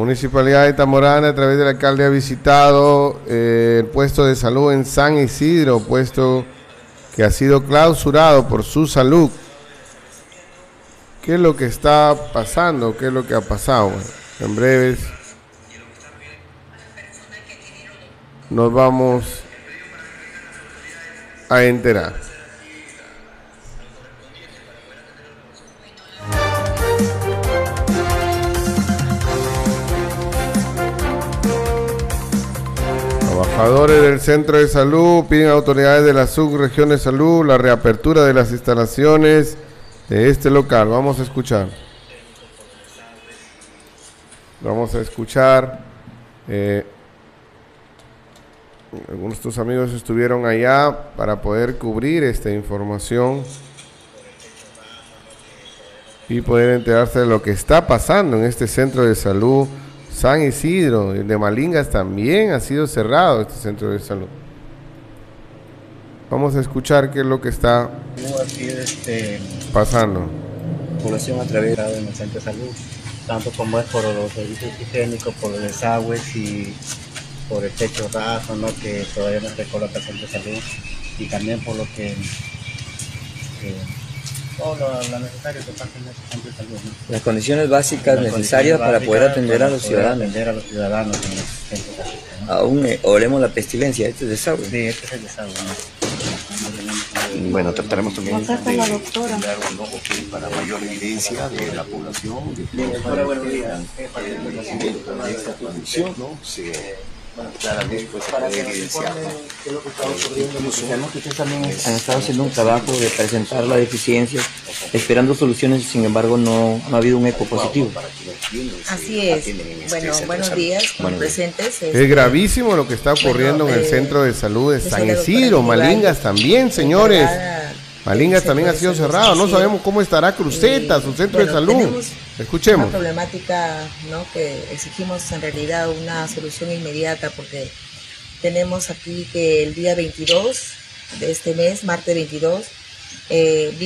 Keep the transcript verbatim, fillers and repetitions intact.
Municipalidad de Tamborana, a través del alcalde, ha visitado eh, el puesto de salud en San Isidro, puesto que ha sido clausurado por su salud. ¿Qué es lo que está pasando? ¿Qué es lo que ha pasado? Bueno, en breves nos vamos a enterar. Trabajadores del centro de salud piden a autoridades de la subregión de salud la reapertura de las instalaciones de este local. Vamos a escuchar. Vamos a escuchar. Eh, algunos de tus amigos estuvieron allá para poder cubrir esta información y poder enterarse de lo que está pasando en este centro de salud San Isidro. El de Malingas también ha sido cerrado, este centro de salud. Vamos a escuchar qué es lo que está pasando. Población a través de el centro de salud, tanto como es por los servicios higiénicos, por los desagües y por el techo raso, ¿no?, que todavía no se coloca el centro de salud, y también por lo que eh, todo lo, lo necesario que pasa en el centro de salud, ¿no? Las condiciones básicas Las necesarias condiciones para básicas poder atender para a los poder ciudadanos. Atender a los ciudadanos en el centro de salud, ¿no? Aún eh, olemos la pestilencia, este es desagüe. Sí, este es el desagüe, ¿no? Bueno, trataremos también de, de la dar doctora. un ojo para mayor evidencia de la población, de que Doctora, buenos días. de esta condición, ¿no? Se claramente pues, se puede evidenciar, ¿no? Sabemos que ustedes también han estado haciendo un trabajo de presentar la deficiencia, esperando soluciones, sin embargo no, no ha habido un eco positivo. Así es. Bueno, buenos días, Bueno, presentes. Es gravísimo lo que está ocurriendo Bueno, en el eh, centro de salud de yo San soy la Isidro. doctora Malingas Nival, también, señores. encargada Malingas del también ha centro sido de salud cerrado. No San Isidro. sabemos cómo estará Cruceta, Y, su centro bueno, de salud. tenemos Escuchemos. Una problemática, ¿no?, que exigimos en realidad una solución inmediata, porque tenemos aquí que el día veintidós de este mes, martes veintidós, eh,